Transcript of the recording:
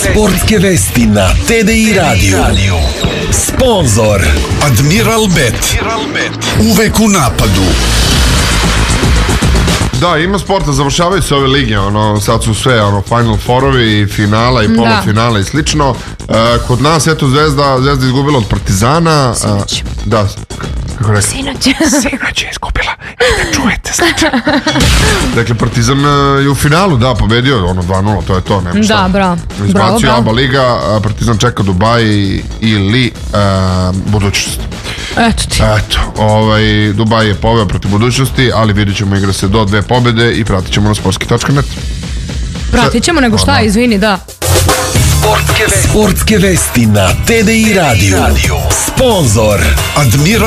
Sportske vesti na TDI Radio. Sponzor Admiral Bet. Uvek u napadu. Da, ima sporta, završavaju se ove lige, sad su sve, Final Fourovi, finala i polufinala i slično. Kod nas, eto, Zvezda izgubila od Partizana. Sinoć. Da, kako rekao? Sinoć je izgubila, da čujete slično. Dakle, Partizan je u finalu, da, pobedio, 2-0, to je to, nema šta. Da, bravo. Izbacio ABA liga, Partizan čeka Dubaj ili budućnost. Eto, Dubaj je poveo protiv budućnosti, ali vidjet ćemo, igra se do 2 pobjede i pratit ćemo na sportski.net. pratit ćemo, nego šta, izvini, da. Sportske vesti na TDI Radio. Sponzor Admiral